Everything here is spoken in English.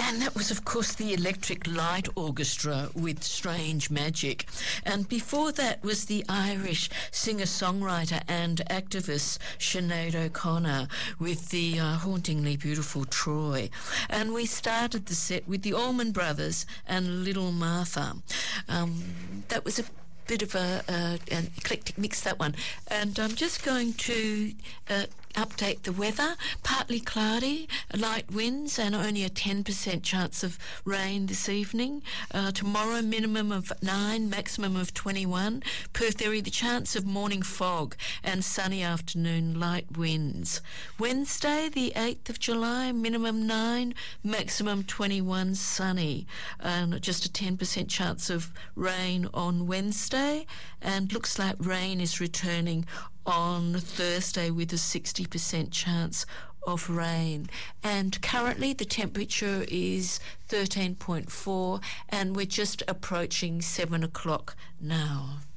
And that was, of course, the Electric Light Orchestra with Strange Magic. And before that was the Irish singer-songwriter and activist Sinead O'Connor with the hauntingly beautiful Troy. And we started the set with the Allman Brothers and Little Martha. That was a bit of an eclectic mix, that one. And I'm just going to update the weather. Partly cloudy, light winds, and only a 10% chance of rain this evening. Tomorrow, minimum of 9, maximum of 21. Perth area, the chance of morning fog and sunny afternoon, light winds. Wednesday, the 8th of July, minimum 9, maximum 21, sunny. Just a 10% chance of rain on Wednesday, and looks like rain is returning on Thursday with a 60% chance of rain. And currently the temperature is 13.4 and we're just approaching 7 o'clock now.